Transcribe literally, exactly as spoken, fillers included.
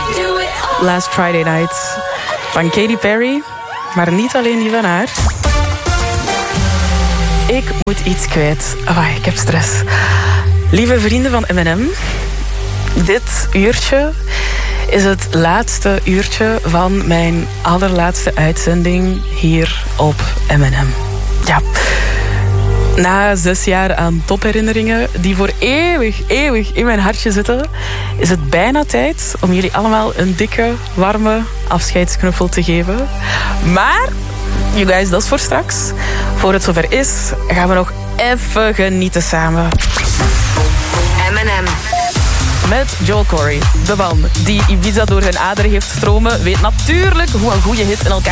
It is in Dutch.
Last Friday Night van Katy Perry, maar niet alleen die van haar. Ik moet iets kwijt. Amai, ik heb stress. Lieve vrienden van M en M, dit uurtje is het laatste uurtje van mijn allerlaatste uitzending hier op M en M. Ja. Na zes jaar aan topherinneringen die voor eeuwig, eeuwig in mijn hartje zitten, is het bijna tijd om jullie allemaal een dikke, warme afscheidsknuffel te geven. Maar, you guys, dat is voor straks. Voor het zover is, gaan we nog even genieten samen. M en M. Met Joel Corey, de man die Ibiza door zijn aderen heeft stromen, weet natuurlijk hoe een goede hit in elkaar